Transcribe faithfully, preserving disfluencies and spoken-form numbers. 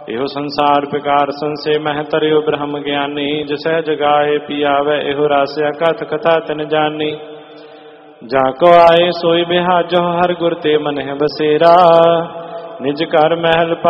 एहो संसार विकार संशय मह तरियो ब्रह्म ज्ञानी। जिसै जगाए पियावै एहो रास्या कथ कथा तन जानी। जाको आए सोई बिहाजो हर गुर ते मन है बसेरा। निज कर महल